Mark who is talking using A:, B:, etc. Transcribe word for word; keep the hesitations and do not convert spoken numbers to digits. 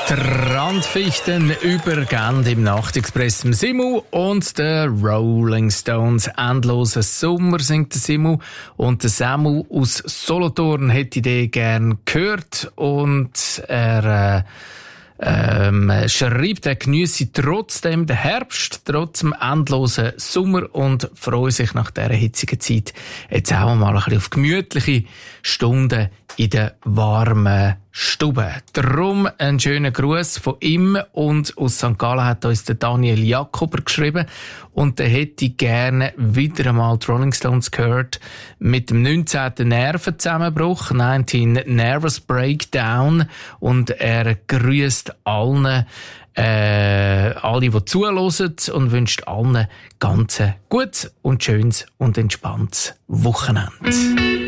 A: Die Randfichten übergehen im Nachtexpress im Simu und der Rolling Stones. Endloser Sommer singt der Simu und der Samu aus Solothurn hätte die gern gehört und er äh, ähm, schreibt, er geniesse trotzdem den Herbst, trotz dem endlosen Sommer und freue sich nach dieser hitzigen Zeit jetzt auch mal ein bisschen auf gemütliche Stunden in der warmen Stube. Darum einen schönen Gruß von ihm und aus Sankt Gallen hat uns der Daniel Jakober geschrieben und der hätte gerne wieder einmal die Rolling Stones gehört mit dem neunzehnten Nervenzusammenbruch, neunzehn Nervous Breakdown, und er grüßt allen, äh, alle, die zuhören, und wünscht allen ganz gutes und schönes und entspanntes Wochenende.